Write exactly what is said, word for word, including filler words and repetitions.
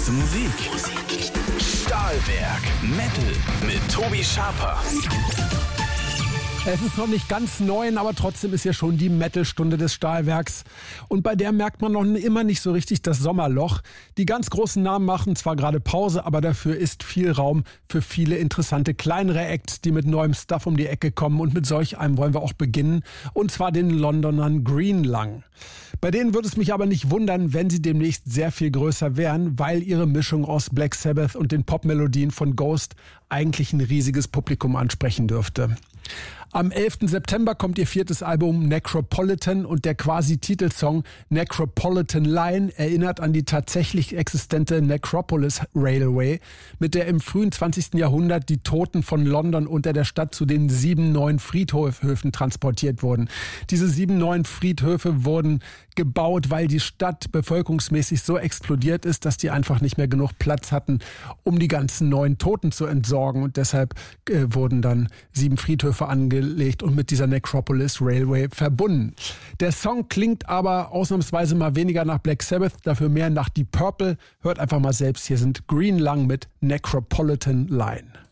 beste Musik. Stahlwerk Metal mit Tobi Schaper. Es ist noch nicht ganz neun, aber trotzdem ist ja schon die Metal-Stunde des Stahlwerks. Und bei der merkt man noch immer nicht so richtig das Sommerloch. Die ganz großen Namen machen zwar gerade Pause, aber dafür ist viel Raum für viele interessante kleinere Acts, die mit neuem Stuff um die Ecke kommen. Und mit solch einem wollen wir auch beginnen. Und zwar den Londonern Green Lung. Bei denen würde es mich aber nicht wundern, wenn sie demnächst sehr viel größer wären, weil ihre Mischung aus Black Sabbath und den Popmelodien von Ghost eigentlich ein riesiges Publikum ansprechen dürfte. Am elften September kommt ihr viertes Album Necropolitan und der quasi Titelsong Necropolitan Line erinnert an die tatsächlich existente Necropolis Railway, mit der im frühen zwanzigsten Jahrhundert die Toten von London unter der Stadt zu den sieben neuen Friedhöfen transportiert wurden. Diese sieben neuen Friedhöfe wurden gebaut, weil die Stadt bevölkerungsmäßig so explodiert ist, dass die einfach nicht mehr genug Platz hatten, um die ganzen neuen Toten zu entsorgen. Und deshalb äh, wurden dann sieben Friedhöfe angelegt und mit dieser Necropolis Railway verbunden. Der Song klingt aber ausnahmsweise mal weniger nach Black Sabbath, dafür mehr nach Deep Purple. Hört einfach mal selbst, hier sind Green Lung mit Necropolitan Line.